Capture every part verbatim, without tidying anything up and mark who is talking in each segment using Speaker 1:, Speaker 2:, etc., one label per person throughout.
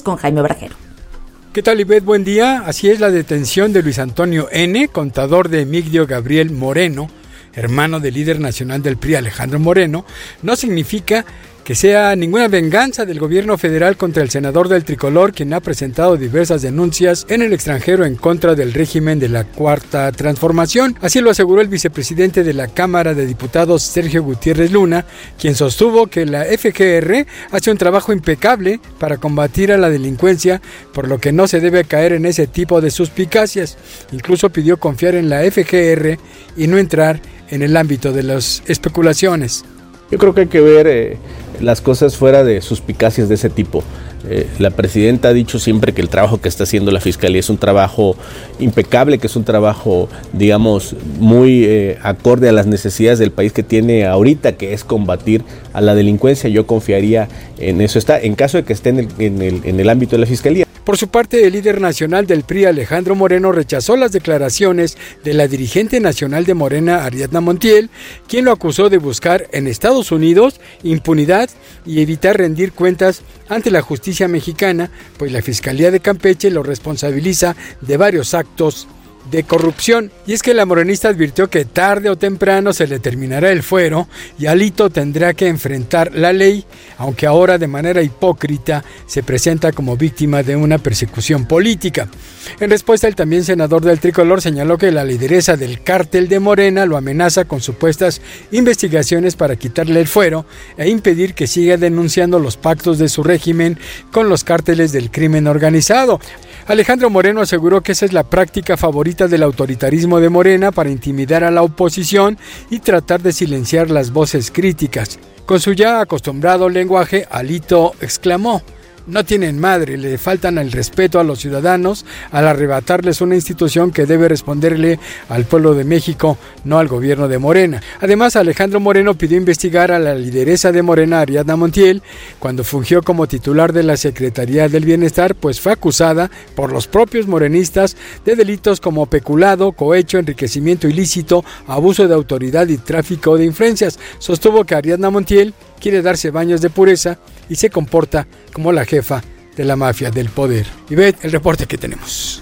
Speaker 1: con Jaime Brajero.
Speaker 2: ¿Qué tal, Ivette? Buen día. Así es, la detención de Luis Antonio N., contador de Emigdio Gabriel Moreno, hermano del líder nacional del P R I, Alejandro Moreno, no significa que sea ninguna venganza del gobierno federal contra el senador del Tricolor, quien ha presentado diversas denuncias en el extranjero en contra del régimen de la Cuarta Transformación. Así lo aseguró el vicepresidente de la Cámara de Diputados, Sergio Gutiérrez Luna, quien sostuvo que la F G R hace un trabajo impecable para combatir a la delincuencia, por lo que no se debe caer en ese tipo de suspicacias. Incluso pidió confiar en la F G R y no entrar en el ámbito de las especulaciones.
Speaker 3: Yo creo que hay que ver eh, las cosas fuera de suspicacias de ese tipo. Eh, la presidenta ha dicho siempre que el trabajo que está haciendo la Fiscalía es un trabajo impecable, que es un trabajo, digamos, muy eh, acorde a las necesidades del país que tiene ahorita, que es combatir a la delincuencia. Yo confiaría en eso, está, en caso de que esté en el, en el, en el ámbito de la Fiscalía.
Speaker 2: Por su parte, el líder nacional del P R I, Alejandro Moreno, rechazó las declaraciones de la dirigente nacional de Morena, Ariadna Montiel, quien lo acusó de buscar en Estados Unidos impunidad y evitar rendir cuentas ante la justicia mexicana, pues la Fiscalía de Campeche lo responsabiliza de varios actos de corrupción. Y es que la morenista advirtió que tarde o temprano se le terminará el fuero y Alito tendrá que enfrentar la ley, aunque ahora de manera hipócrita se presenta como víctima de una persecución política. En respuesta, el también senador del Tricolor señaló que la lideresa del cártel de Morena lo amenaza con supuestas investigaciones para quitarle el fuero e impedir que siga denunciando los pactos de su régimen con los cárteles del crimen organizado. Alejandro Moreno aseguró que esa es la práctica favorita del autoritarismo de Morena para intimidar a la oposición y tratar de silenciar las voces críticas. Con su ya acostumbrado lenguaje, Alito exclamó: no tienen madre, le faltan el respeto a los ciudadanos al arrebatarles una institución que debe responderle al pueblo de México, no al gobierno de Morena. Además, Alejandro Moreno pidió investigar a la lideresa de Morena, Ariadna Montiel, cuando fungió como titular de la Secretaría del Bienestar, pues fue acusada por los propios morenistas de delitos como peculado, cohecho, enriquecimiento ilícito, abuso de autoridad y tráfico de influencias. Sostuvo que Ariadna Montiel quiere darse baños de pureza y se comporta como la jefa de la mafia del poder. Ivette, el reporte que tenemos.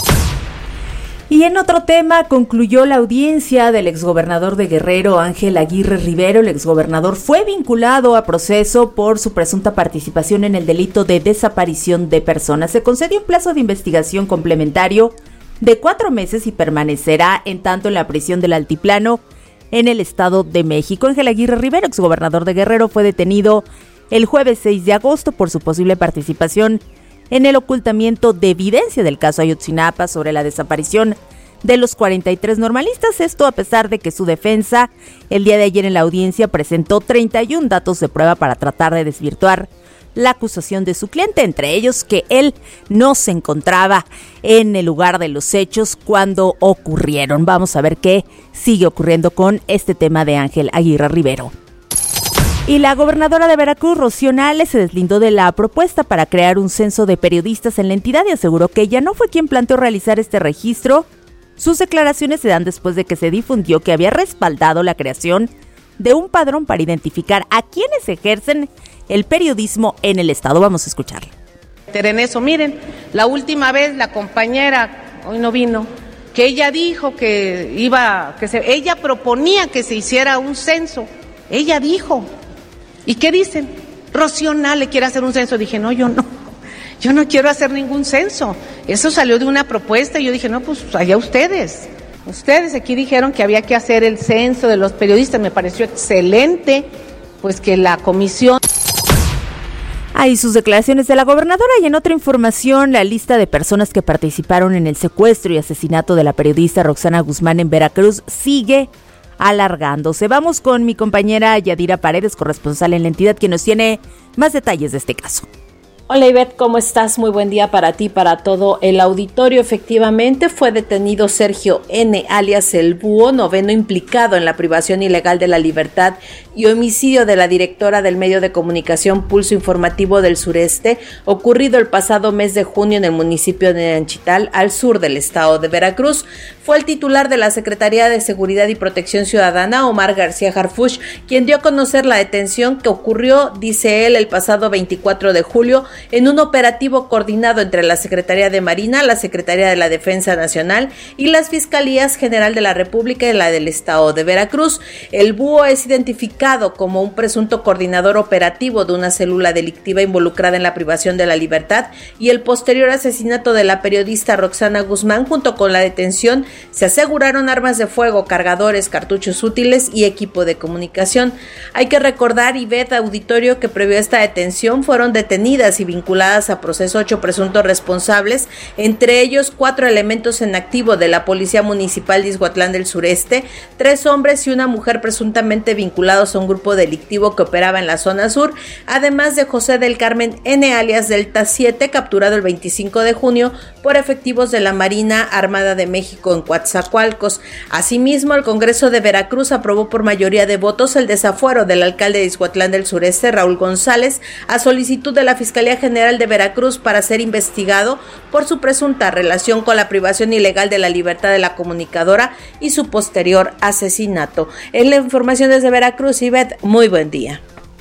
Speaker 1: Y en otro tema, concluyó la audiencia del exgobernador de Guerrero, Ángel Aguirre Rivero. El exgobernador fue vinculado a proceso por su presunta participación en el delito de desaparición de personas. Se concedió un plazo de investigación complementario de cuatro meses y permanecerá en tanto en la prisión del Altiplano en el Estado de México. Ángel Aguirre Rivero, exgobernador de Guerrero, fue detenido el jueves seis de agosto por su posible participación en el ocultamiento de evidencia del caso Ayotzinapa sobre la desaparición de los cuarenta y tres normalistas. Esto a pesar de que su defensa el día de ayer en la audiencia presentó treinta y uno datos de prueba para tratar de desvirtuar la acusación de su cliente, entre ellos que él no se encontraba en el lugar de los hechos cuando ocurrieron. Vamos a ver qué sigue ocurriendo con este tema de Ángel Aguirre Rivero. Y la gobernadora de Veracruz, Rocío Nale, se deslindó de la propuesta para crear un censo de periodistas en la entidad y aseguró que ella no fue quien planteó realizar este registro. Sus declaraciones se dan después de que se difundió que había respaldado la creación de un padrón para identificar a quienes ejercen el periodismo en el estado. Vamos a escucharlo.
Speaker 4: En eso, miren, la última vez la compañera, hoy no vino, que ella dijo que iba, que se, ella proponía que se hiciera un censo, ella dijo. ¿Y qué dicen? Rocío Nale quiere hacer un censo. Dije, no, yo no, yo no quiero hacer ningún censo. Eso salió de una propuesta y yo dije, no, pues allá ustedes. Ustedes aquí dijeron que había que hacer el censo de los periodistas. Me pareció excelente, pues que la comisión...
Speaker 1: Ahí sus declaraciones de la gobernadora. Y en otra información, la lista de personas que participaron en el secuestro y asesinato de la periodista Roxana Guzmán en Veracruz sigue alargándose. Vamos con mi compañera Yadira Paredes, corresponsal en la entidad, quien nos tiene más detalles de este caso.
Speaker 5: Hola Ivette, ¿cómo estás? Muy buen día para ti, para todo el auditorio. Efectivamente, fue detenido Sergio N., alias El Búho, noveno implicado en la privación ilegal de la libertad y homicidio de la directora del medio de comunicación Pulso Informativo del Sureste, ocurrido el pasado mes de junio en el municipio de Nanchital, al sur del estado de Veracruz. Fue el titular de la Secretaría de Seguridad y Protección Ciudadana, Omar García Harfuch, quien dio a conocer la detención que ocurrió, dice él, el pasado veinticuatro de julio en un operativo coordinado entre la Secretaría de Marina, la Secretaría de la Defensa Nacional y las Fiscalías General de la República y la del Estado de Veracruz. El búho es identificado como un presunto coordinador operativo de una célula delictiva involucrada en la privación de la libertad y el posterior asesinato de la periodista Roxana Guzmán. Junto con la detención se aseguraron armas de fuego, cargadores, cartuchos útiles y equipo de comunicación. Hay que recordar, Ivette, auditorio, que previo a esta detención fueron detenidas y vinculadas a proceso ocho presuntos responsables, entre ellos cuatro elementos en activo de la Policía Municipal de Ixhuatlán del Sureste, tres hombres y una mujer presuntamente vinculados a un grupo delictivo que operaba en la zona sur, además de José del Carmen N. alias Delta siete, capturado el veinticinco de junio por efectivos de la Marina Armada de México en Coatzacoalcos. Asimismo, el Congreso de Veracruz aprobó por mayoría de votos el desafuero del alcalde de Ixhuatlán del Sureste, Raúl González, a solicitud de la Fiscalía General de Veracruz para ser investigado por su presunta relación con la privación ilegal de la libertad de la comunicadora y su posterior asesinato. Es la información desde Veracruz. Ivette, muy buen día.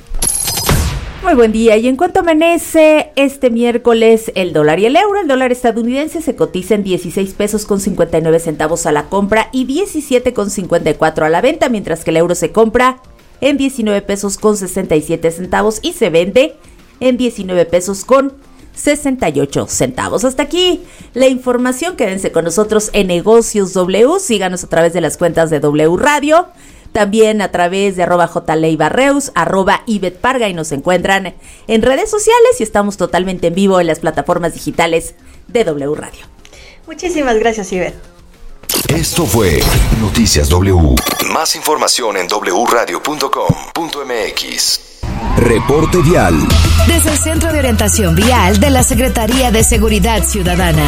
Speaker 1: Muy buen día. Y en cuanto amanece este miércoles el dólar y el euro, el dólar estadounidense se cotiza en dieciséis pesos con cincuenta y nueve centavos a la compra y diecisiete con cincuenta y cuatro a la venta, mientras que el euro se compra en diecinueve pesos con sesenta y siete centavos y se vende en diecinueve pesos con sesenta y ocho centavos. Hasta aquí la información. Quédense con nosotros en Negocios W. Síganos a través de las cuentas de W Radio, también a través de arroba jleibarreus, arroba Ivette Parga, y nos encuentran en redes sociales y estamos totalmente en vivo en las plataformas digitales de W Radio.
Speaker 6: Muchísimas gracias, Ivette.
Speaker 7: Esto fue Noticias W. Más información en doble u radio punto com punto m x. Reporte vial.
Speaker 8: Desde el Centro de Orientación Vial de la Secretaría de Seguridad Ciudadana.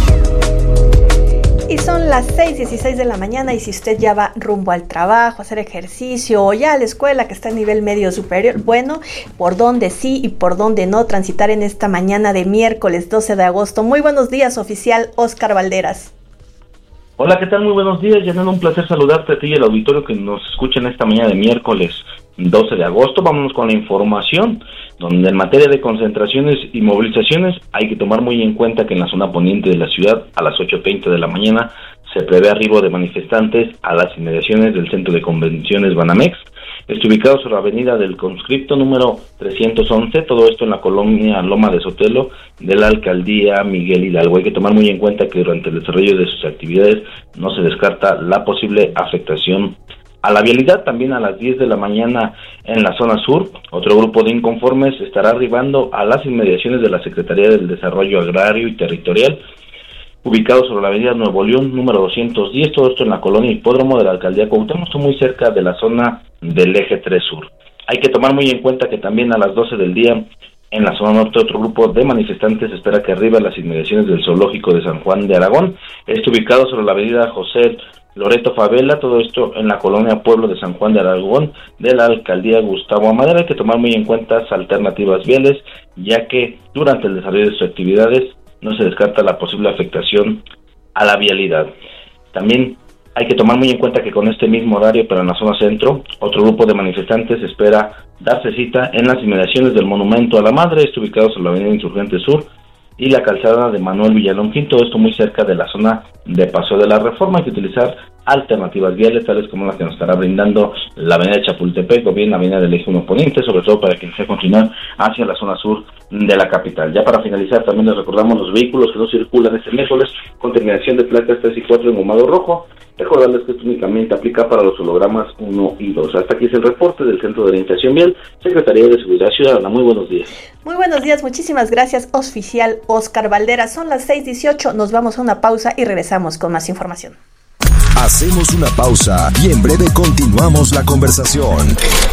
Speaker 6: Y son las seis dieciséis de la mañana y si usted ya va rumbo al trabajo, a hacer ejercicio o ya a la escuela que está a nivel medio superior, bueno, por dónde sí y por dónde no transitar en esta mañana de miércoles doce de agosto. Muy buenos días, oficial Oscar Valderas.
Speaker 9: Hola, ¿qué tal? Muy buenos días, Yanela, un placer saludarte a ti y al auditorio que nos escucha en esta mañana de miércoles doce de agosto. Vámonos con la información, donde en materia de concentraciones y movilizaciones hay que tomar muy en cuenta que en la zona poniente de la ciudad a las ocho treinta de la mañana se prevé arribo de manifestantes a las inmediaciones del Centro de Convenciones Banamex. Está ubicado sobre la avenida del Conscripto número trescientos once, todo esto en la colonia Loma de Sotelo de la alcaldía Miguel Hidalgo. Hay que tomar muy en cuenta que durante el desarrollo de sus actividades no se descarta la posible afectación a la vialidad. También a las diez de la mañana en la zona sur, otro grupo de inconformes estará arribando a las inmediaciones de la Secretaría del Desarrollo Agrario y Territorial, ubicado sobre la avenida Nuevo León número doscientos diez, todo esto en la colonia Hipódromo de la alcaldía Cuauhtémoc, muy cerca de la zona del eje tres sur. Hay que tomar muy en cuenta que también a las doce del día en la zona norte otro grupo de manifestantes espera que arriba a las inmediaciones del zoológico de San Juan de Aragón. Está ubicado sobre la avenida José Loreto Favela, todo esto en la colonia Pueblo de San Juan de Aragón de la alcaldía Gustavo Amadero. Hay que tomar muy en cuenta las alternativas viales, ya que durante el desarrollo de sus actividades no se descarta la posible afectación a la vialidad. También hay que tomar muy en cuenta que con este mismo horario, pero en la zona centro, otro grupo de manifestantes espera darse cita en las inmediaciones del Monumento a la Madre, está ubicado sobre la avenida Insurgente Sur y la calzada de Manuel Villalongín, todo esto muy cerca de la zona de Paseo de la Reforma. Hay que utilizar alternativas viales, tales como las que nos estará brindando la avenida de Chapultepec o bien la avenida del Eje uno Poniente, sobre todo para quien desea continuar hacia la zona sur de la capital. Ya para finalizar, también les recordamos los vehículos que no circulan este miércoles con terminación de placas tres y cuatro en gomado rojo. Recordarles que esto únicamente aplica para los hologramas uno y dos. Hasta aquí es el reporte del Centro de Orientación Vial, Secretaría de Seguridad Ciudadana. Muy buenos días.
Speaker 6: Muy buenos días, muchísimas gracias, oficial Oscar Valderas. Son las seis dieciocho, nos vamos a una pausa y regresamos con más información.
Speaker 7: Hacemos una pausa y en breve continuamos la conversación.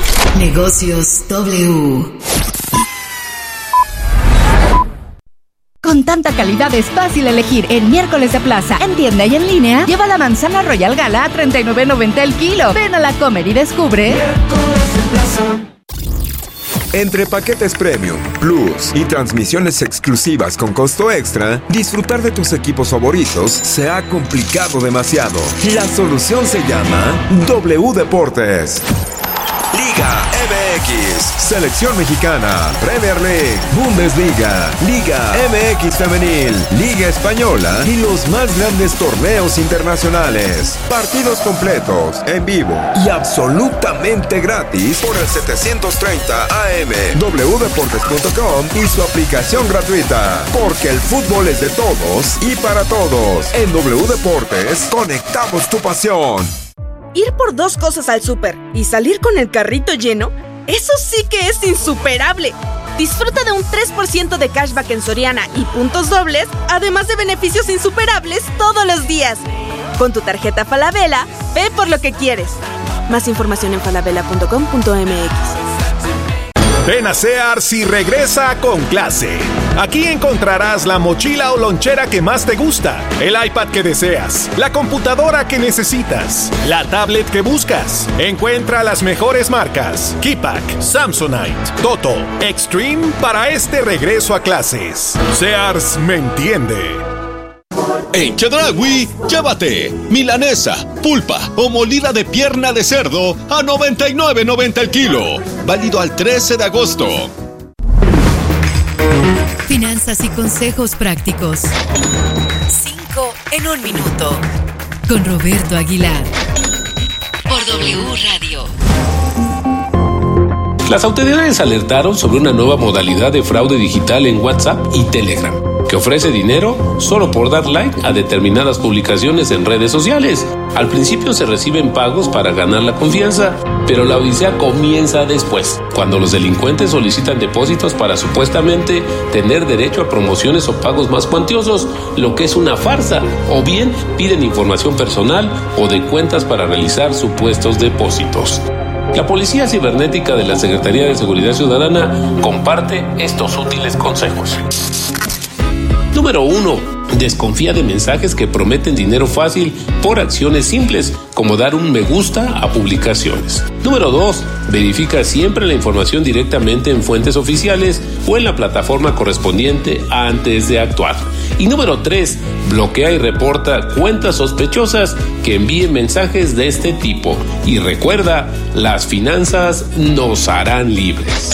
Speaker 8: Negocios W.
Speaker 10: Con tanta calidad es fácil elegir en Miércoles de Plaza. En tienda y en línea, lleva la manzana Royal Gala a treinta y nueve noventa el kilo. Ven a la Comer y descubre. Miércoles de Plaza.
Speaker 11: Entre paquetes Premium, Plus y transmisiones exclusivas con costo extra, disfrutar de tus equipos favoritos se ha complicado demasiado. La solución se llama W Deportes. Liga M X, Selección Mexicana, Premier League, Bundesliga, Liga M X Femenil, Liga Española y los más grandes torneos internacionales. Partidos completos, en vivo y absolutamente gratis por el setecientos treinta A M, w deportes punto com y su aplicación gratuita. Porque el fútbol es de todos y para todos. En W Deportes conectamos tu pasión.
Speaker 12: Ir por dos cosas al súper y salir con el carrito lleno, eso sí que es insuperable. Disfruta de un tres por ciento de cashback en Soriana y puntos dobles, además de beneficios insuperables todos los días. Con tu tarjeta Falabella, ve por lo que quieres. Más información en falabella punto com punto m x.
Speaker 13: Ven a Sears y regresa con clase. Aquí encontrarás la mochila o lonchera que más te gusta, el iPad que deseas, la computadora que necesitas, la tablet que buscas. Encuentra las mejores marcas: Keypack, Samsonite, Toto, Extreme para este regreso a clases. Sears me entiende.
Speaker 14: En Chedraui, llévate milanesa, pulpa o molida de pierna de cerdo a noventa y nueve noventa el kilo. Válido al trece de agosto.
Speaker 8: Finanzas y consejos prácticos. Cinco en un minuto. Con Roberto Aguilar. Por W Radio.
Speaker 15: Las autoridades alertaron sobre una nueva modalidad de fraude digital en WhatsApp y Telegram, que ofrece dinero solo por dar like a determinadas publicaciones en redes sociales. Al principio se reciben pagos para ganar la confianza, pero la odisea comienza después, cuando los delincuentes solicitan depósitos para supuestamente tener derecho a promociones o pagos más cuantiosos, lo que es una farsa, o bien piden información personal o de cuentas para realizar supuestos depósitos. La Policía Cibernética de la Secretaría de Seguridad Ciudadana comparte estos útiles consejos. Número uno. Desconfía de mensajes que prometen dinero fácil por acciones simples, como dar un me gusta a publicaciones. Número dos. Verifica siempre la información directamente en fuentes oficiales o en la plataforma correspondiente antes de actuar. Y número tres. Bloquea y reporta cuentas sospechosas que envíen mensajes de este tipo. Y recuerda, las finanzas nos harán libres.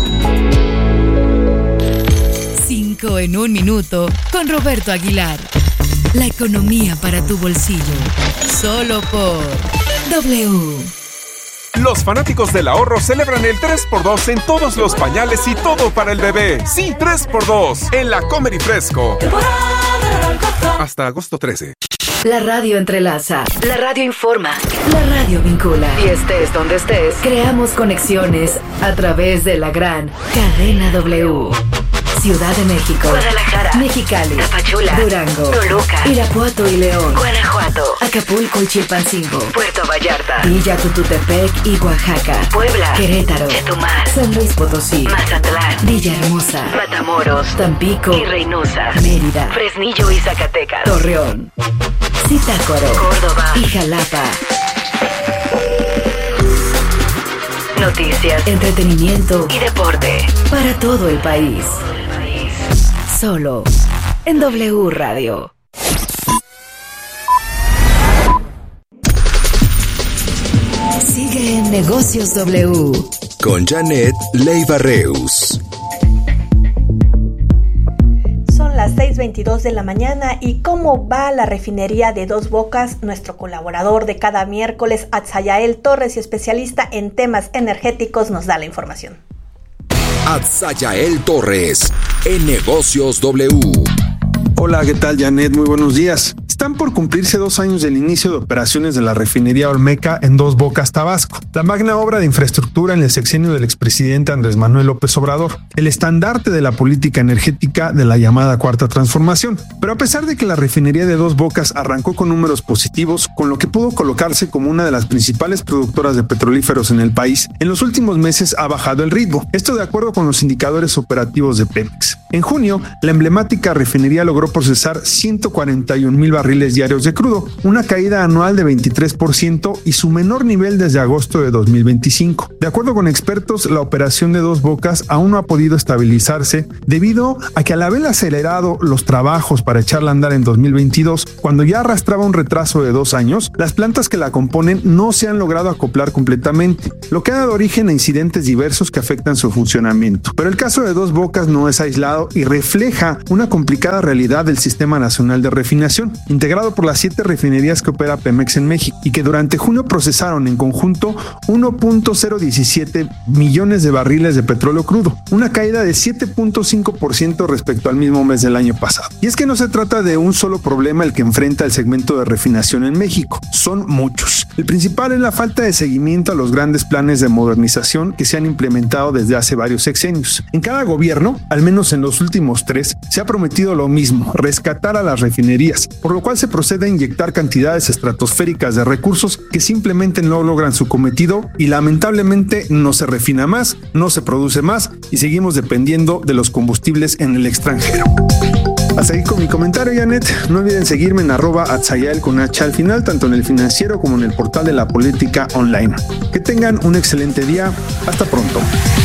Speaker 8: En un minuto con Roberto Aguilar. La economía para tu bolsillo. Solo por W.
Speaker 11: Los fanáticos del ahorro celebran el tres por dos en todos los pañales y todo para el bebé. Sí, tres por dos en la Comer y Fresco. Hasta agosto trece.
Speaker 8: La radio entrelaza. La radio informa. La radio vincula. Y estés donde estés, creamos conexiones a través de la gran cadena W. Ciudad de México, Guadalajara, Mexicali, Tapachula, Durango, Toluca, Irapuato y León, Guanajuato, Acapulco y Chilpancingo, Puerto Vallarta, Villa Tututepec y Oaxaca, Puebla, Querétaro, Chetumal, San Luis Potosí, Mazatlán, Villahermosa, Matamoros, Tampico y Reynosa, Mérida, Fresnillo y Zacatecas, Torreón, Zitácuaro, Córdoba y Jalapa. Noticias, entretenimiento y deporte para todo el país. Solo en W Radio. Sigue en Negocios W
Speaker 7: con Janet Leiva Reus.
Speaker 6: Son las seis veintidós de la mañana y ¿cómo va la refinería de Dos Bocas? Nuestro colaborador de cada miércoles, Atzayael Torres, y especialista en temas energéticos, nos da la información.
Speaker 7: Atzayael Torres, en Negocios W.
Speaker 16: Hola, ¿qué tal, Janet? Muy buenos días. Están por cumplirse dos años del inicio de operaciones de la refinería Olmeca en Dos Bocas, Tabasco, la magna obra de infraestructura en el sexenio del expresidente Andrés Manuel López Obrador, el estandarte de la política energética de la llamada Cuarta Transformación. Pero a pesar de que la refinería de Dos Bocas arrancó con números positivos, con lo que pudo colocarse como una de las principales productoras de petrolíferos en el país, en los últimos meses ha bajado el ritmo. Esto de acuerdo con los indicadores operativos de Pemex. En junio, la emblemática refinería logró procesar ciento cuarenta y un mil barriles diarios de crudo, una caída anual de veintitrés por ciento y su menor nivel desde agosto de dos mil veinticinco. De acuerdo con expertos, la operación de Dos Bocas aún no ha podido estabilizarse debido a que al haber acelerado los trabajos para echarla a andar en dos mil veintidós, cuando ya arrastraba un retraso de dos años, las plantas que la componen no se han logrado acoplar completamente, lo que ha dado origen a incidentes diversos que afectan su funcionamiento. Pero el caso de Dos Bocas no es aislado y refleja una complicada realidad del Sistema Nacional de Refinación, integrado por las siete refinerías que opera Pemex en México y que durante junio procesaron en conjunto uno punto cero diecisiete millones de barriles de petróleo crudo, una caída de siete punto cinco por ciento respecto al mismo mes del año pasado. Y es que no se trata de un solo problema el que enfrenta el segmento de refinación en México, son muchos. El principal es la falta de seguimiento a los grandes planes de modernización que se han implementado desde hace varios sexenios. En cada gobierno, al menos en los últimos tres, se ha prometido lo mismo, rescatar a las refinerías, por lo cual se procede a inyectar cantidades estratosféricas de recursos que simplemente no logran su cometido y lamentablemente no se refina más, no se produce más y seguimos dependiendo de los combustibles en el extranjero. Hasta aquí con mi comentario, Janet. No olviden seguirme en arroba atzayael con H al final, tanto en el Financiero como en el portal de la Política Online. Que tengan un excelente día. Hasta pronto.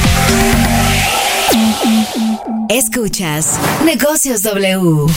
Speaker 8: Escuchas Negocios W.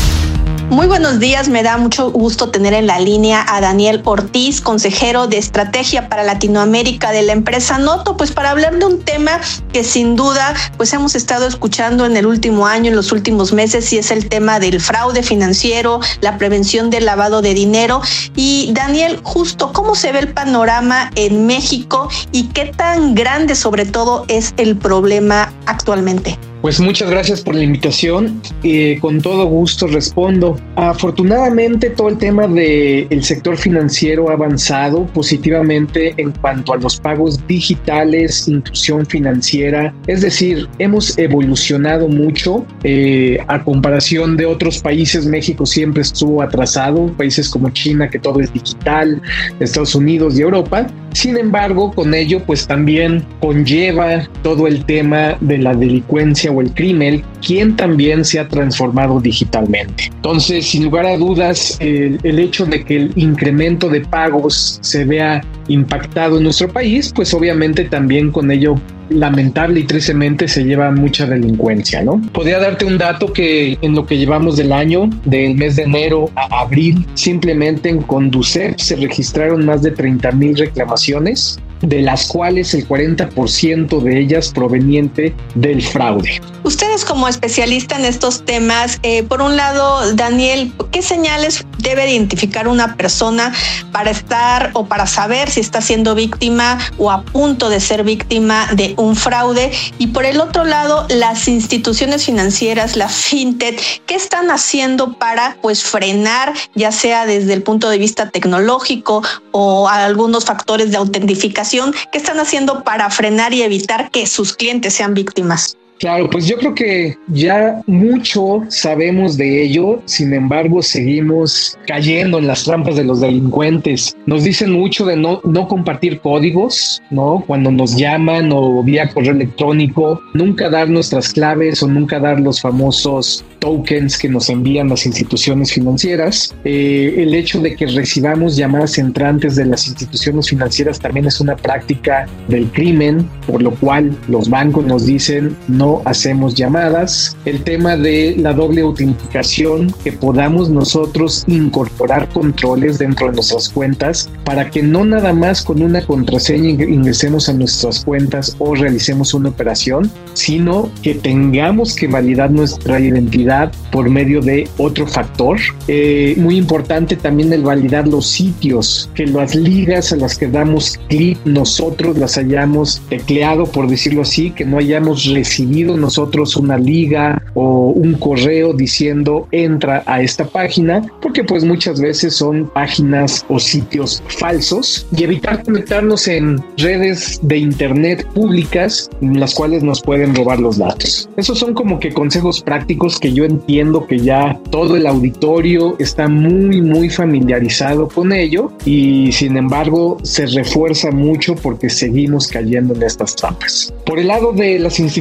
Speaker 6: Muy buenos días, me da mucho gusto tener en la línea a Daniel Ortiz, consejero de estrategia para Latinoamérica de la empresa Noto, pues para hablar de un tema que sin duda pues hemos estado escuchando en el último año, en los últimos meses, y es el tema del fraude financiero, la prevención del lavado de dinero. Y Daniel, justo, ¿cómo se ve el panorama en México y qué tan grande sobre todo es el problema actualmente?
Speaker 17: Pues muchas gracias por la invitación. Eh, con todo gusto respondo. Afortunadamente, todo el tema del sector financiero ha avanzado positivamente en cuanto a los pagos digitales, inclusión financiera. Es decir, hemos evolucionado mucho. Eh, a comparación de otros países, México siempre estuvo atrasado. Países como China, que todo es digital, Estados Unidos y Europa. Sin embargo, con ello, pues también conlleva todo el tema de la delincuencia o el crimen, quien también se ha transformado digitalmente. Entonces, sin lugar a dudas, el, el hecho de que el incremento de pagos se vea impactado en nuestro país, pues obviamente también con ello lamentable y tristemente se lleva mucha delincuencia, ¿no? Podría darte un dato que en lo que llevamos del año, del mes de enero a abril, simplemente en Conducef se registraron más de treinta mil reclamaciones, de las cuales el cuarenta por ciento de ellas proveniente del fraude.
Speaker 6: Ustedes como especialista en estos temas, eh, por un lado, Daniel, ¿qué señales debe identificar una persona para estar o para saber si está siendo víctima o a punto de ser víctima de un fraude? Y por el otro lado, las instituciones financieras, la fintech, ¿qué están haciendo para pues frenar, ya sea desde el punto de vista tecnológico o algunos factores de autentificación? ¿Qué están haciendo para frenar y evitar que sus clientes sean víctimas?
Speaker 17: Claro, pues yo creo que ya mucho sabemos de ello, sin embargo seguimos cayendo en las trampas de los delincuentes. Nos dicen mucho de no, no compartir códigos, ¿no? Cuando nos llaman o vía correo electrónico, nunca dar nuestras claves o nunca dar los famosos tokens que nos envían las instituciones financieras. Eh, el hecho de que recibamos llamadas entrantes de las instituciones financieras también es una práctica del crimen, por lo cual los bancos nos dicen no No hacemos llamadas. El tema de la doble autenticación, que podamos nosotros incorporar controles dentro de nuestras cuentas para que no nada más con una contraseña ingresemos a nuestras cuentas o realicemos una operación, sino que tengamos que validar nuestra identidad por medio de otro factor. Eh, muy importante también el validar los sitios, que las ligas a las que damos clic nosotros las hayamos tecleado, por decirlo así, que no hayamos recibido nosotros una liga o un correo diciendo entra a esta página, porque pues muchas veces son páginas o sitios falsos, y evitar conectarnos en redes de internet públicas en las cuales nos pueden robar los datos. Esos son como que consejos prácticos que yo entiendo que ya todo el auditorio está muy muy familiarizado con ello, y sin embargo se refuerza mucho porque seguimos cayendo en estas trampas. Por el lado de las instituciones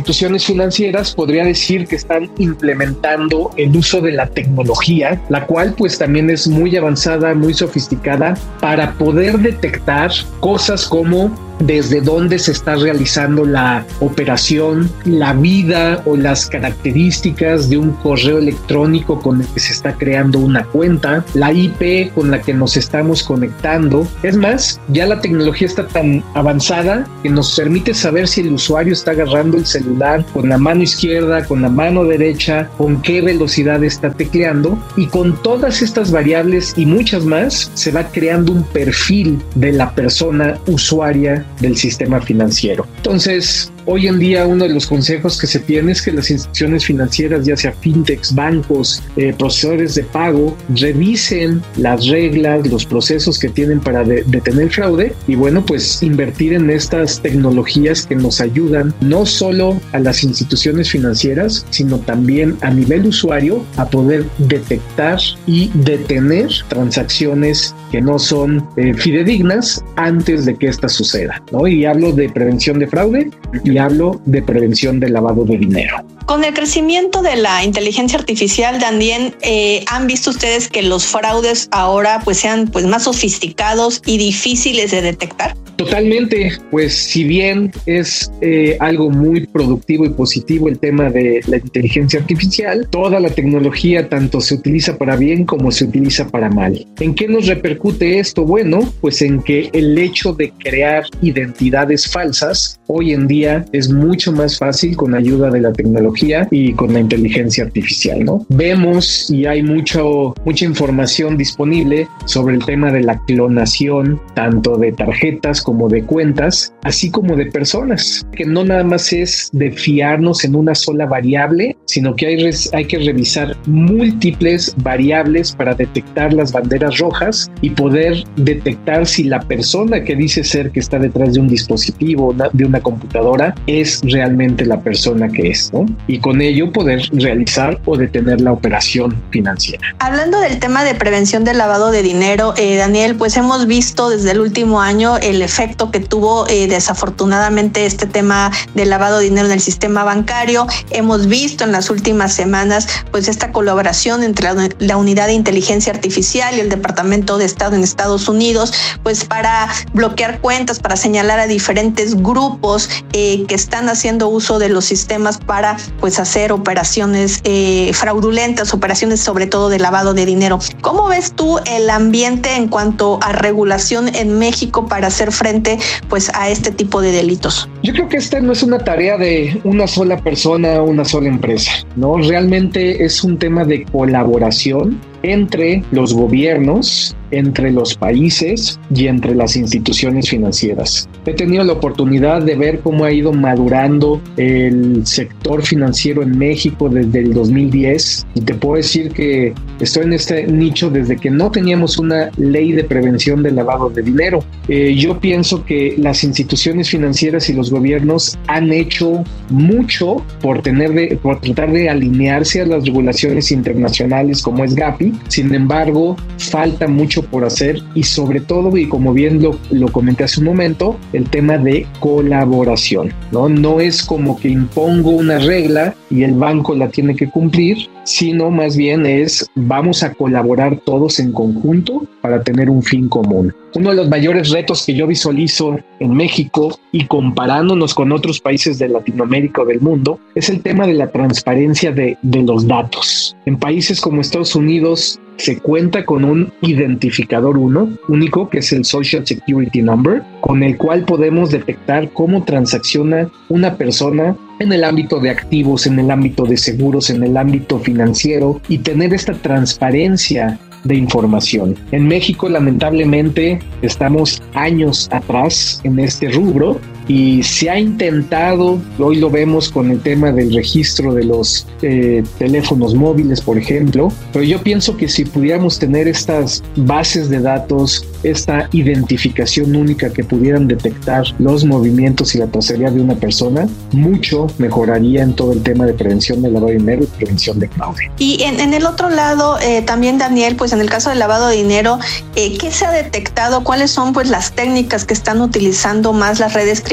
Speaker 17: financieras podría decir que están implementando el uso de la tecnología, la cual pues también es muy avanzada, muy sofisticada, para poder detectar cosas como desde dónde se está realizando la operación, la vida o las características de un correo electrónico con el que se está creando una cuenta, la I P con la que nos estamos conectando. Es más, ya la tecnología está tan avanzada que nos permite saber si el usuario está agarrando el celular con la mano izquierda, con la mano derecha, con qué velocidad está tecleando, y con todas estas variables y muchas más se va creando un perfil de la persona usuaria del sistema financiero. Entonces, hoy en día uno de los consejos que se tiene es que las instituciones financieras, ya sea fintechs, bancos, eh, procesadores de pago, revisen las reglas, los procesos que tienen para de- detener fraude y bueno, pues invertir en estas tecnologías que nos ayudan no solo a las instituciones financieras, sino también a nivel usuario a poder detectar y detener transacciones que no son eh, fidedignas antes de que ésta suceda, ¿no? Y hablo de prevención de fraude y hablo de prevención de lavado de dinero.
Speaker 6: Con el crecimiento de la inteligencia artificial, Daniel, eh, ¿han visto ustedes que los fraudes ahora pues sean pues más sofisticados y difíciles de detectar?
Speaker 17: Totalmente, pues si bien es eh, algo muy productivo y positivo el tema de la inteligencia artificial, toda la tecnología tanto se utiliza para bien como se utiliza para mal. ¿En qué nos repercute esto? Bueno, pues en que el hecho de crear identidades falsas hoy en día es mucho más fácil con ayuda de la tecnología y con la inteligencia artificial, ¿no? Vemos y hay mucho, mucha información disponible sobre el tema de la clonación, tanto de tarjetas como de cuentas, así como de personas, que no nada más es de fiarnos en una sola variable, sino que hay, res, hay que revisar múltiples variables para detectar las banderas rojas y poder detectar si la persona que dice ser que está detrás de un dispositivo, de una computadora, es realmente la persona que es, ¿no? Y con ello poder realizar o detener la operación financiera.
Speaker 6: Hablando del tema de prevención del lavado de dinero, eh, Daniel, pues hemos visto desde el último año el efecto que tuvo eh, desafortunadamente este tema del lavado de dinero en el sistema bancario. Hemos visto en las últimas semanas pues esta colaboración entre la, la Unidad de Inteligencia Artificial y el Departamento de Estado en Estados Unidos, pues para bloquear cuentas, para señalar a diferentes grupos eh, que están haciendo uso de los sistemas para pues hacer operaciones eh, fraudulentas, operaciones sobre todo de lavado de dinero. ¿Cómo ves tú el ambiente en cuanto a regulación en México para hacer frente pues a este tipo de delitos?
Speaker 17: Yo creo que esta no es una tarea de una sola persona, una sola empresa, ¿no? Realmente es un tema de colaboración entre los gobiernos, entre los países y entre las instituciones financieras. He tenido la oportunidad de ver cómo ha ido madurando el sector financiero en México desde el dos mil diez y te puedo decir que estoy en este nicho desde que no teníamos una ley de prevención del lavado de dinero. Eh, yo pienso que las instituciones financieras y los gobiernos han hecho mucho por, tener de, por tratar de alinearse a las regulaciones internacionales como es Gapi. Sin embargo, falta mucho por hacer y sobre todo, y como bien lo, lo comenté hace un momento, el tema de colaboración, ¿no? No es como que impongo una regla y el banco la tiene que cumplir, sino más bien es vamos a colaborar todos en conjunto para tener un fin común. Uno de los mayores retos que yo visualizo en México y comparándonos con otros países de Latinoamérica o del mundo es el tema de la transparencia de, de los datos. En países como Estados Unidos se cuenta con un identificador uno, único, que es el Social Security Number, con el cual podemos detectar cómo transacciona una persona en el ámbito de activos, en el ámbito de seguros, en el ámbito financiero y tener esta transparencia de información. En México, lamentablemente, estamos años atrás en este rubro y se ha intentado, hoy lo vemos con el tema del registro de los eh, teléfonos móviles, por ejemplo, pero yo pienso que si pudiéramos tener estas bases de datos, esta identificación única que pudieran detectar los movimientos y la trazabilidad de una persona, mucho mejoraría en todo el tema de prevención del lavado de dinero y prevención de fraude.
Speaker 6: Y en, en el otro lado, eh, también, Daniel, pues en el caso del lavado de dinero, eh, ¿qué se ha detectado? ¿Cuáles son pues las técnicas que están utilizando más las redes criminales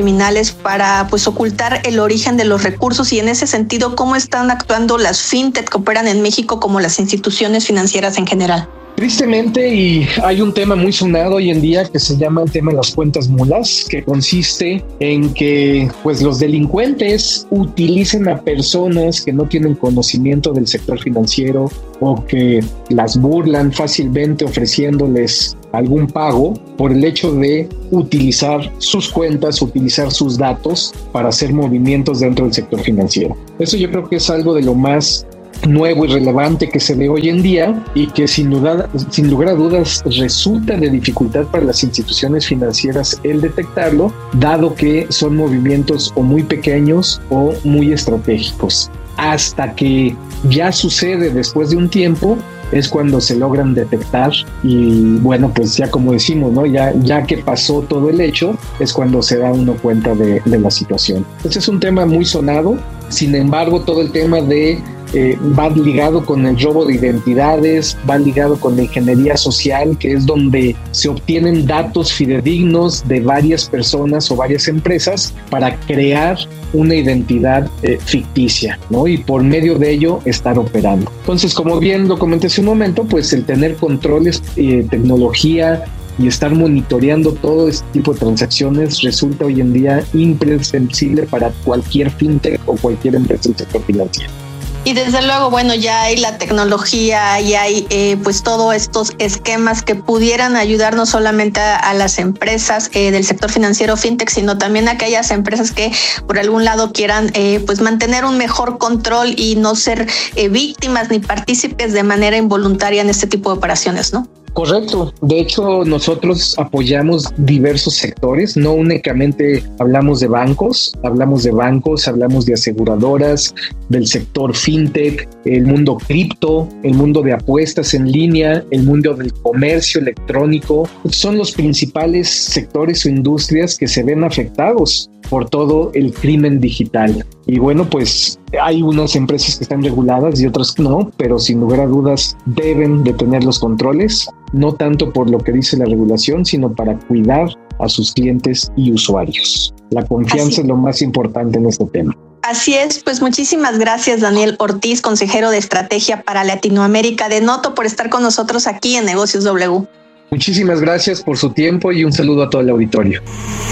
Speaker 6: criminales para pues ocultar el origen de los recursos, y en ese sentido, ¿cómo están actuando las fintech que operan en México como las instituciones financieras en general?
Speaker 17: Tristemente, y hay un tema muy sonado hoy en día que se llama el tema de las cuentas mulas, que consiste en que pues los delincuentes utilicen a personas que no tienen conocimiento del sector financiero o que las burlan fácilmente ofreciéndoles algún pago por el hecho de utilizar sus cuentas, utilizar sus datos para hacer movimientos dentro del sector financiero. Eso yo creo que es algo de lo más nuevo y relevante que se ve hoy en día, y que sin duda, sin lugar a dudas resulta de dificultad para las instituciones financieras el detectarlo, dado que son movimientos o muy pequeños o muy estratégicos. Hasta que ya sucede después de un tiempo es cuando se logran detectar, y bueno, pues ya como decimos, ¿no? Ya, ya que pasó todo el hecho, es cuando se da uno cuenta de, de la situación. Este es un tema muy sonado. Sin embargo, todo el tema de Eh, va ligado con el robo de identidades, va ligado con la ingeniería social, que es donde se obtienen datos fidedignos de varias personas o varias empresas para crear una identidad eh, ficticia, ¿no? Y por medio de ello estar operando. Entonces, como bien lo comenté hace un momento, pues el tener controles, eh, tecnología y estar monitoreando todo este tipo de transacciones resulta hoy en día imprescindible para cualquier fintech o cualquier empresa del sector financiero.
Speaker 6: Y desde luego, bueno, ya hay la tecnología y hay eh, pues todos estos esquemas que pudieran ayudar no solamente a, a las empresas eh, del sector financiero fintech, sino también a aquellas empresas que por algún lado quieran eh, pues mantener un mejor control y no ser eh, víctimas ni partícipes de manera involuntaria en este tipo de operaciones, ¿no?
Speaker 17: Correcto. De hecho, nosotros apoyamos diversos sectores, no únicamente hablamos de bancos, hablamos de bancos, hablamos de aseguradoras, del sector fintech, el mundo cripto, el mundo de apuestas en línea, el mundo del comercio electrónico. Son los principales sectores o industrias que se ven afectados por todo el crimen digital. Y bueno, pues hay unas empresas que están reguladas y otras que no, pero sin lugar a dudas deben de tener los controles, no tanto por lo que dice la regulación, sino para cuidar a sus clientes y usuarios. La confianza Así. es lo más importante en este tema.
Speaker 6: Así es, pues muchísimas gracias, Daniel Ortiz, consejero de estrategia para Latinoamérica de Noto, por estar con nosotros aquí en Negocios W.
Speaker 17: Muchísimas gracias por su tiempo y un saludo a todo el auditorio.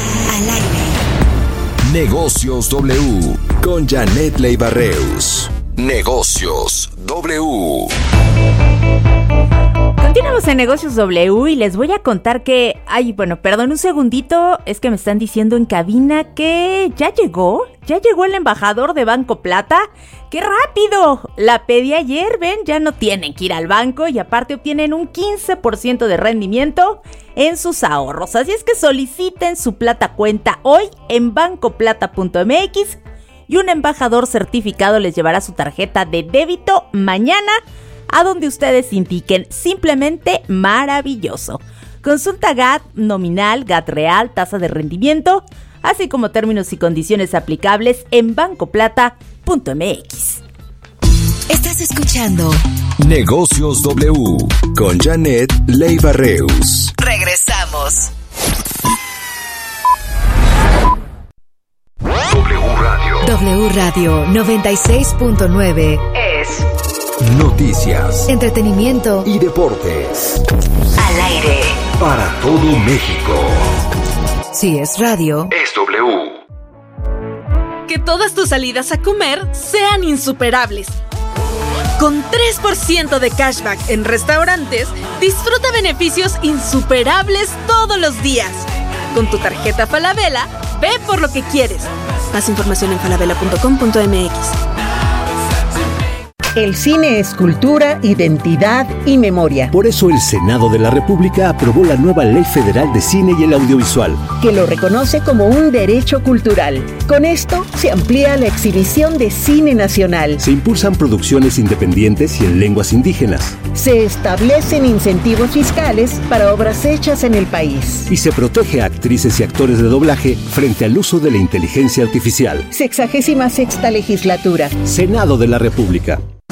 Speaker 7: Negocios W con Janet Leiva Reus. Negocios W.
Speaker 1: Continuamos en Negocios W y les voy a contar que, ay, bueno, perdón un segundito, es que me están diciendo en cabina que ya llegó, ya llegó el embajador de Banco Plata. ¡Qué rápido! La pedí ayer, ven, ya no tienen que ir al banco y aparte obtienen un quince por ciento de rendimiento en sus ahorros. Así es que soliciten su Plata Cuenta hoy en banco plata punto m x y un embajador certificado les llevará su tarjeta de débito mañana a donde ustedes indiquen. Simplemente maravilloso. Consulta G A T nominal, G A T real, tasa de rendimiento, así como términos y condiciones aplicables en banco plata punto m x.
Speaker 8: Estás escuchando
Speaker 7: Negocios W con Janet Leiva Reus.
Speaker 8: Regresamos.
Speaker 7: W Radio.
Speaker 8: W Radio noventa y seis punto nueve es
Speaker 7: noticias,
Speaker 8: entretenimiento
Speaker 7: y deportes.
Speaker 8: Al aire.
Speaker 7: Para todo México.
Speaker 8: Si es radio,
Speaker 7: es W.
Speaker 12: Que todas tus salidas a comer sean insuperables. Con tres por ciento de cashback en restaurantes, disfruta beneficios insuperables todos los días. Con tu tarjeta Falabella, ve por lo que quieres. Más información en falabella punto com punto m x.
Speaker 18: El cine es cultura, identidad y memoria.
Speaker 19: Por eso el Senado de la República aprobó la nueva Ley Federal de Cine y el Audiovisual,
Speaker 18: que lo reconoce como un derecho cultural. Con esto se amplía la exhibición de cine nacional.
Speaker 19: Se impulsan producciones independientes y en lenguas indígenas.
Speaker 18: Se establecen incentivos fiscales para obras hechas en el país.
Speaker 19: Y se protege a actrices y actores de doblaje frente al uso de la inteligencia artificial.
Speaker 18: Sexagésima sexta legislatura.
Speaker 19: Senado de la República.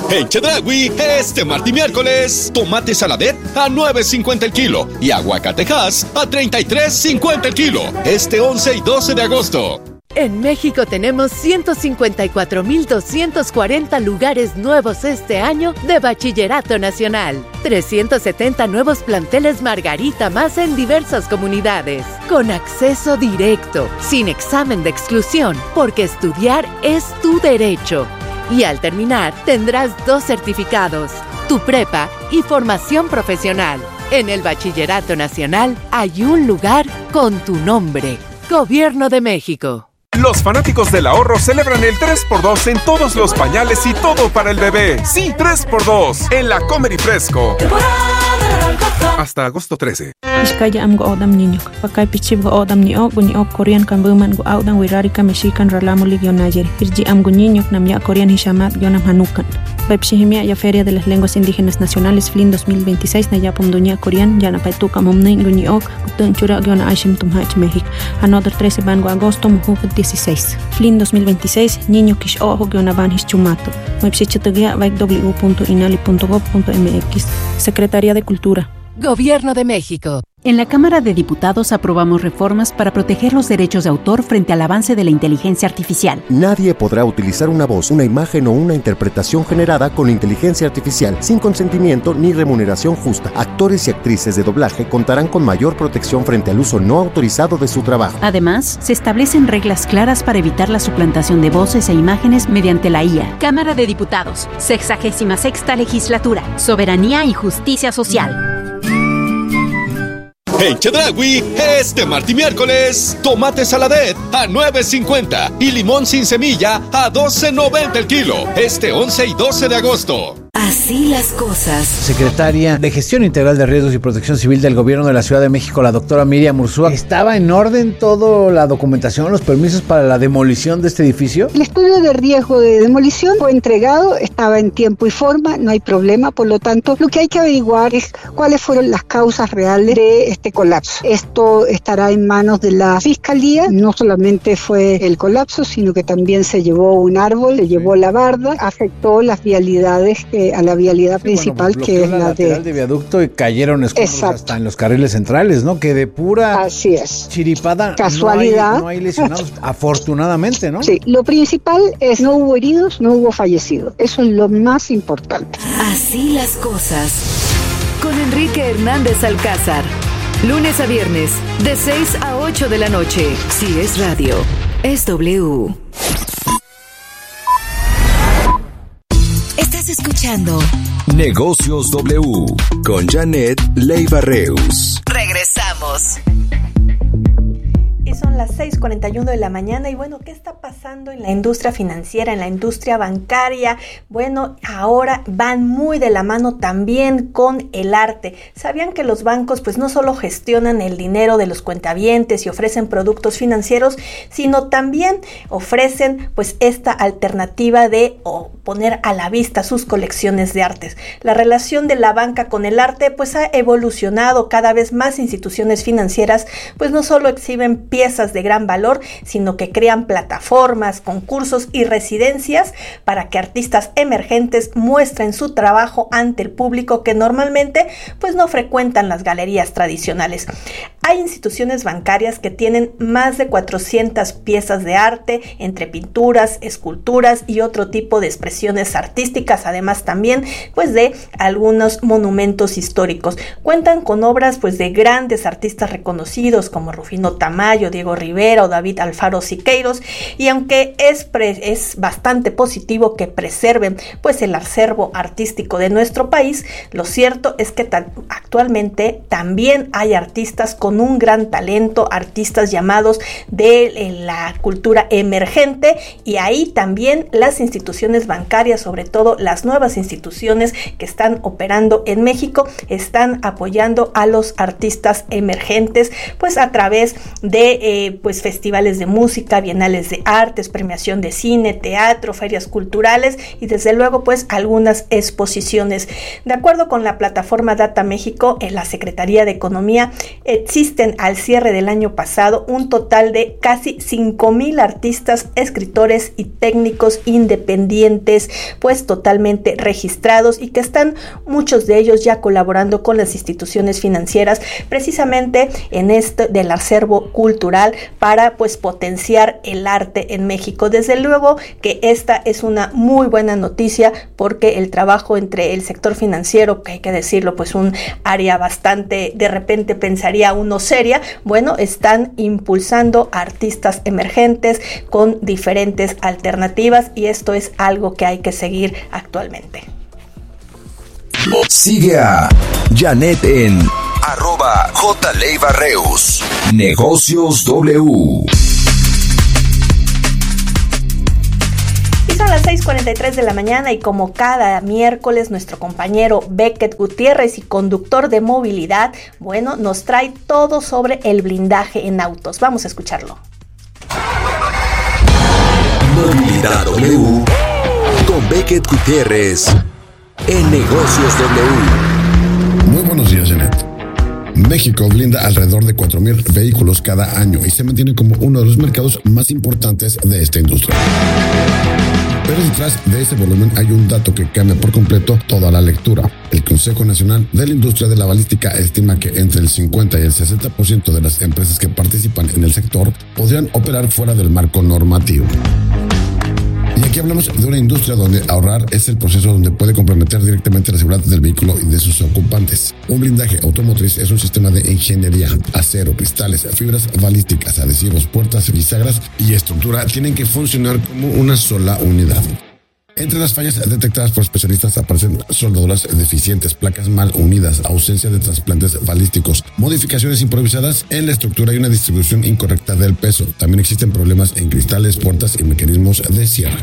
Speaker 14: En Chedraui, este martes y miércoles, tomate saladet a nueve cincuenta el kilo y aguacatejas a treinta y tres cincuenta el kilo. Este once y doce de agosto.
Speaker 20: En México tenemos ciento cincuenta y cuatro mil doscientos cuarenta lugares nuevos este año de Bachillerato Nacional. trescientos setenta nuevos planteles Margarita más en diversas comunidades. Con acceso directo, sin examen de exclusión, porque estudiar es tu derecho. Y al terminar, tendrás dos certificados, tu prepa y formación profesional. En el Bachillerato Nacional hay un lugar con tu nombre. Gobierno de México.
Speaker 21: Los fanáticos del ahorro celebran el tres por dos en todos los pañales y todo para el bebé. Sí, tres por dos en la Comer y Fresco. Hasta agosto trece.
Speaker 22: Iskaya am go odam niño. Pakay pichib go odam ni ok ni ok Korean kan buman go odam wirari ka mexican ralamo ligio nayer. Irji am go niño nam ya Korean hishamat yonam hanukan. Pepshihimia ya Feria de las Lenguas Indígenas Nacionales Flin dos mil veintiséis na ya pomdoña Korean ya na paituka momnei go ni ok utun chura yona aishim tumhach México. Another trece van go agosto muhuk dieciséis. Flin dos mil veintiséis niño kish ojo yona van hischumato. Website vai w punto inali punto gov punto m x. Secretaría de Cultura.
Speaker 20: Gobierno de México.
Speaker 23: En la Cámara de Diputados aprobamos reformas para proteger los derechos de autor frente al avance de la inteligencia artificial.
Speaker 24: Nadie podrá utilizar una voz, una imagen o una interpretación generada con inteligencia artificial sin consentimiento ni remuneración justa. Actores y actrices de doblaje contarán con mayor protección frente al uso no autorizado de su trabajo.
Speaker 23: Además, se establecen reglas claras para evitar la suplantación de voces e imágenes mediante la I A.
Speaker 25: Cámara de Diputados, sexagésima sexta legislatura, Soberanía y Justicia Social.
Speaker 14: En Chedraui, este martes y miércoles, tomate saladet a nueve cincuenta y limón sin semilla a doce noventa el kilo. Este once y doce de agosto.
Speaker 8: Así las cosas.
Speaker 26: Secretaria de Gestión Integral de Riesgos y Protección Civil del Gobierno de la Ciudad de México, la doctora Miriam Ursúa. ¿Estaba en orden toda la documentación, los permisos para la demolición de este edificio?
Speaker 27: El estudio de riesgo de demolición fue entregado, estaba en tiempo y forma, no hay problema, por lo tanto, lo que hay que averiguar es cuáles fueron las causas reales de este colapso. Esto estará en manos de la Fiscalía, no solamente fue el colapso, sino que también se llevó un árbol, se llevó la barda, afectó las vialidades que a la vialidad principal, sí, bueno, que es la, la de...
Speaker 26: de viaducto y cayeron escombros hasta en los carriles centrales, ¿no? Que de pura
Speaker 27: Así es.
Speaker 26: chiripada
Speaker 27: casualidad
Speaker 26: no hay, no hay lesionados, afortunadamente, ¿no?
Speaker 27: Sí, lo principal es no hubo heridos, no hubo fallecidos. Eso es lo más importante.
Speaker 8: Así las cosas. Con Enrique Hernández Alcázar. Lunes a viernes, de seis a ocho de la noche. Si es radio, es W. Estás escuchando
Speaker 7: Negocios W con Janet Leiva Reus.
Speaker 8: Regresamos.
Speaker 6: Y son las seis cuarenta y uno de la mañana y bueno, ¿qué está pasando en la industria financiera, en la industria bancaria? Bueno, ahora van muy de la mano también con el arte. ¿Sabían que los bancos pues no solo gestionan el dinero de los cuentavientes y ofrecen productos financieros, sino también ofrecen pues esta alternativa de oh, poner a la vista sus colecciones de artes? La relación de la banca con el arte pues ha evolucionado. Cada vez más instituciones financieras pues no solo exhiben piezas de gran valor, sino que crean plataformas, concursos y residencias para que artistas emergentes muestren su trabajo ante el público que normalmente pues no frecuentan las galerías tradicionales. Hay instituciones bancarias que tienen más de cuatrocientas piezas de arte, entre pinturas, esculturas y otro tipo de expresiones artísticas, además también pues de algunos monumentos históricos. Cuentan con obras pues de grandes artistas reconocidos como Rufino Tamayo, Diego Rivera o David Alfaro Siqueiros, y aunque es, pre, es bastante positivo que preserven pues el acervo artístico de nuestro país, lo cierto es que ta- actualmente también hay artistas con un gran talento, artistas llamados de eh, la cultura emergente, y ahí también las instituciones bancarias, sobre todo las nuevas instituciones que están operando en México, están apoyando a los artistas emergentes pues a través de eh, eh, pues festivales de música, bienales de artes, premiación de cine, teatro, ferias culturales y desde luego pues algunas exposiciones. De acuerdo con la plataforma Data México, en la Secretaría de Economía existen al cierre del año pasado un total de casi cinco mil artistas, escritores y técnicos independientes pues totalmente registrados y que están muchos de ellos ya colaborando con las instituciones financieras precisamente en este del acervo cultural para pues potenciar el arte en México. Desde luego que esta es una muy buena noticia porque el trabajo entre el sector financiero, que hay que decirlo, pues un área bastante, de repente pensaría uno seria, bueno, están impulsando artistas emergentes con diferentes alternativas y esto es algo que hay que seguir actualmente.
Speaker 7: Sigue a Janet en arroba jleivarreus. Negocios W.
Speaker 6: Y son las seis cuarenta y tres de la mañana y como cada miércoles nuestro compañero Beckett Gutiérrez y conductor de movilidad, bueno, nos trae todo sobre el blindaje en autos. Vamos a escucharlo.
Speaker 7: Movilidad W con Beckett Gutiérrez en Negocios W.
Speaker 2: Muy buenos días, Janet. México blinda alrededor de cuatro mil vehículos cada año y se mantiene como uno de los mercados más importantes de esta industria. Pero detrás de ese volumen hay un dato que cambia por completo toda la lectura. El Consejo Nacional de la Industria de la Balística estima que entre el cincuenta y el sesenta por ciento de las empresas que participan en el sector podrían operar fuera del marco normativo. Y aquí hablamos de una industria donde ahorrar es el proceso donde puede comprometer directamente la seguridad del vehículo y de sus ocupantes. Un blindaje automotriz es un sistema de ingeniería. Acero, cristales, fibras balísticas, adhesivos, puertas, bisagras y estructura tienen que funcionar como una sola unidad. Entre las fallas detectadas por especialistas aparecen soldaduras deficientes, placas mal unidas, ausencia de trasplantes balísticos, modificaciones improvisadas en la estructura y una distribución incorrecta del peso. También existen problemas en cristales, puertas y mecanismos de cierre.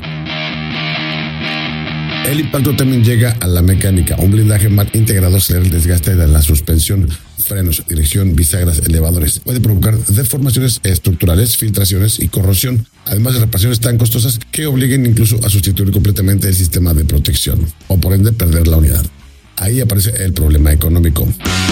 Speaker 2: El impacto también llega a la mecánica. Un blindaje mal integrado será el desgaste de la suspensión, frenos, dirección, bisagras, elevadores. Puede provocar deformaciones estructurales, filtraciones y corrosión, además de reparaciones tan costosas que obliguen incluso a sustituir completamente el sistema de protección o por ende perder la unidad. Ahí aparece el problema económico.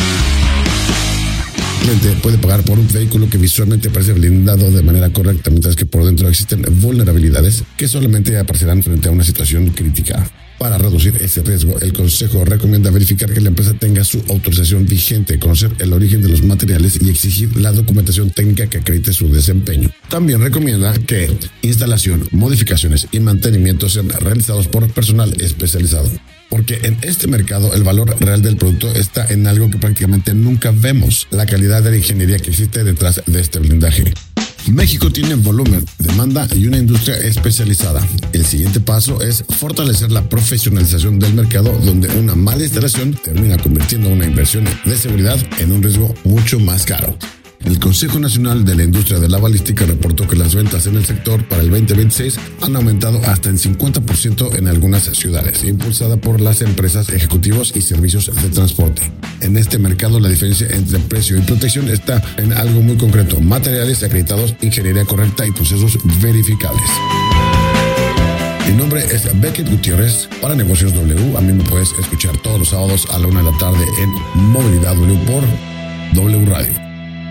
Speaker 2: El cliente puede pagar por un vehículo que visualmente parece blindado de manera correcta, mientras que por dentro existen vulnerabilidades que solamente aparecerán frente a una situación crítica. Para reducir ese riesgo, el Consejo recomienda verificar que la empresa tenga su autorización vigente, conocer el origen de los materiales y exigir la documentación técnica que acredite su desempeño. También recomienda que instalación, modificaciones y mantenimiento sean realizados por personal especializado. Porque en este mercado el valor real del producto está en algo que prácticamente nunca vemos: la calidad de la ingeniería que existe detrás de este blindaje. México tiene volumen, demanda y una industria especializada. El siguiente paso es fortalecer la profesionalización del mercado, donde una mala instalación termina convirtiendo una inversión de seguridad en un riesgo mucho más caro. El Consejo Nacional de la Industria de la Balística reportó que las ventas en el sector para el veinte veintiséis han aumentado hasta el cincuenta por ciento en algunas ciudades, impulsada por las empresas, ejecutivos y servicios de transporte. En este mercado la diferencia entre precio y protección está en algo muy concreto: materiales acreditados, ingeniería correcta y procesos verificables. Mi nombre es Beckett Gutiérrez para Negocios W. A mí me puedes escuchar todos los sábados a la una de la tarde en Movilidad W por W Radio.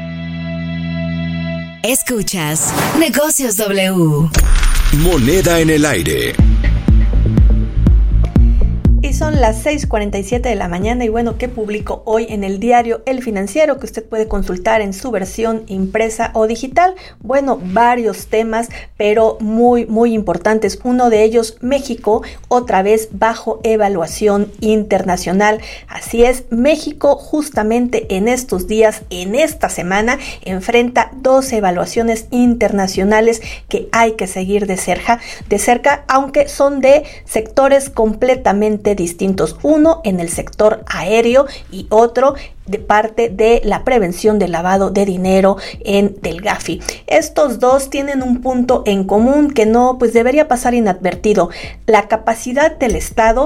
Speaker 8: Escuchas Negocios W.
Speaker 7: Moneda en el aire.
Speaker 6: Y son las seis cuarenta y siete de la mañana y bueno, ¿qué publicó hoy en el diario El Financiero que usted puede consultar en su versión impresa o digital? Bueno, varios temas, pero muy, muy importantes. Uno de ellos, México, otra vez bajo evaluación internacional. Así es, México justamente en estos días, en esta semana, enfrenta dos evaluaciones internacionales que hay que seguir de cerca, de cerca, aunque son de sectores completamente distintos, uno en el sector aéreo y otro de parte de la prevención del lavado de dinero en del Gafi. Estos dos tienen un punto en común que no pues debería pasar inadvertido: la capacidad del Estado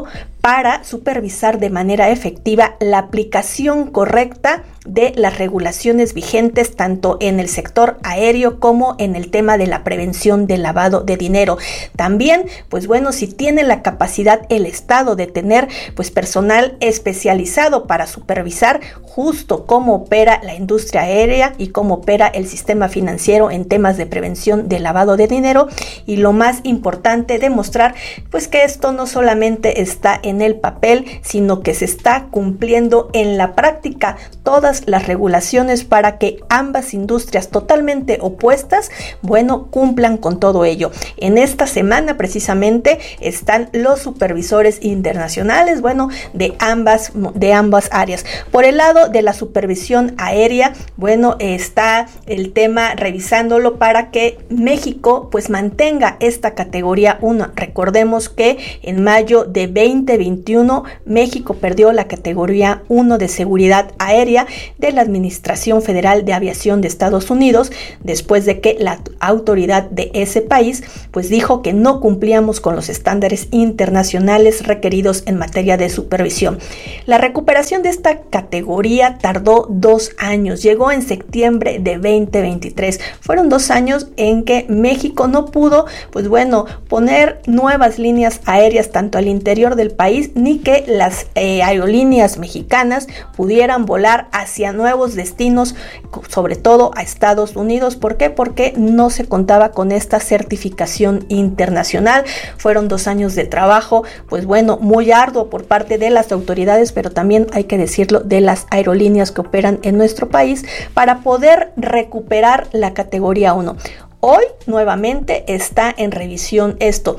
Speaker 6: para supervisar de manera efectiva la aplicación correcta de las regulaciones vigentes tanto en el sector aéreo como en el tema de la prevención del lavado de dinero. También, pues bueno, si tiene la capacidad el Estado de tener pues personal especializado para supervisar justo cómo opera la industria aérea y cómo opera el sistema financiero en temas de prevención del lavado de dinero, y lo más importante, demostrar pues que esto no solamente está en el papel, sino que se está cumpliendo en la práctica todas las regulaciones para que ambas industrias totalmente opuestas, bueno, cumplan con todo ello. En esta semana precisamente están los supervisores internacionales, bueno, de ambas, de ambas áreas. Por el lado de la supervisión aérea, bueno, está el tema revisándolo para que México pues mantenga esta categoría uno. Recordemos que en mayo de veinte veintiuno México perdió la categoría uno de seguridad aérea de la Administración Federal de Aviación de Estados Unidos, después de que la autoridad de ese país pues dijo que no cumplíamos con los estándares internacionales requeridos en materia de supervisión. La recuperación de esta categoría tardó dos años, llegó en septiembre de veinte veintitrés. Fueron dos años en que México no pudo, pues bueno, poner nuevas líneas aéreas tanto al interior del país, ni que las eh, aerolíneas mexicanas pudieran volar hacia nuevos destinos, sobre todo a Estados Unidos. ¿Por qué? Porque no se contaba con esta certificación internacional. Fueron dos años de trabajo, pues bueno, muy arduo por parte de las autoridades, pero también hay que decirlo, de las aerolíneas que operan en nuestro país, para poder recuperar la categoría uno. Hoy nuevamente está en revisión esto.